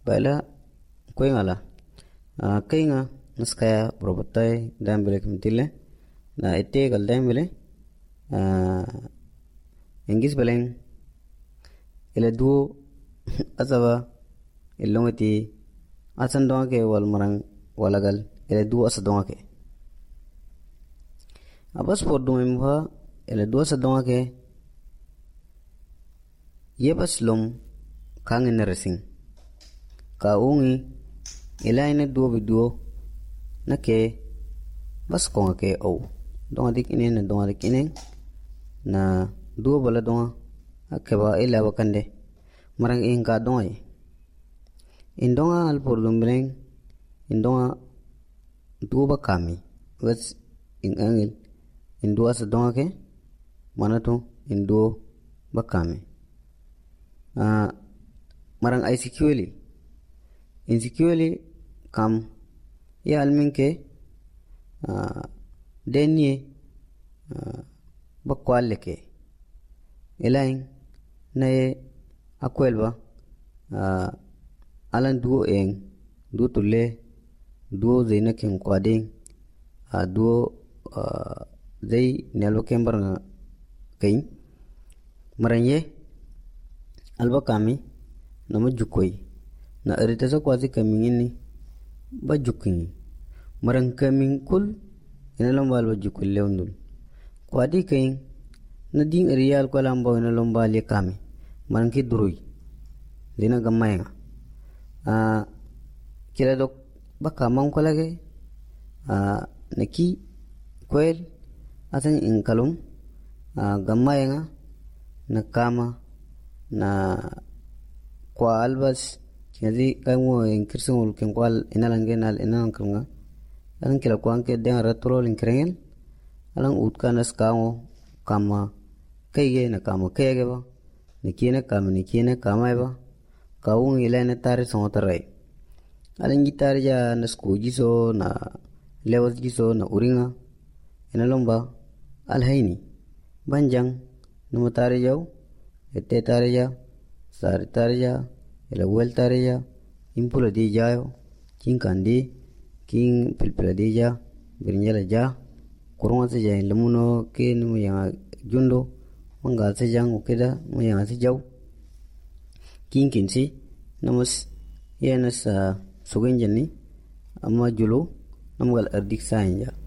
Baila koingala kainga naskaya probotai dambele kimtile na ete gal dambele engis beleng ele duo asaba elongati asan donga ke wal marang walagal ele duo asa donga ke abas por dumem ha ele duo asa donga ke yebas lom kangin resing ka ungi ilaine duo biduo na ke bas konga ke au donga dik ine na donga dik ine na duo bala donga akeba ila wakande marang inga donga indonga al por dumbreng indonga duo ba kami was ingangil indua sa donga ke manato induo ba kami marang insecurely kam ya alminke denye bakwale ke elain nae akwelba alan duo eng duo tule duo zeina ken kwading duo zai nelo kembar nga kain maranye alba kami nama jukoi na erita sa kwazi kaming ini ba juking marang kaming kul ina lomba alba jukul leundul kwadi kain na ding riyal ko lamba ina lomba le kami marang ki durui dina gamay nga kila dok baka mang ko lagi naki kwel asan inkalum gamay nga nakama na kwa albas jadi kamu yang kirsungul kengkwal inalangenal inangkanga alang kila kuangke dengan retrol ingkrengel alang utkanas kamu kama kaya na kama kaya ba nikina kama ba kaung ilane tare songotarai alang gitar ja na skuji so na lewat giso na uringa inalomba alhaini banjang numatare jau ete tare ja sari tare ja ela wel tare ja impula di jayo king kandi king pilpila di ja berinjala ja kurunga se ja lemuno ke nu yang jundo manggal se jang ukeda mu yang se jau king kinsi namus yenas sugen jani amma julo namgal ardik sanja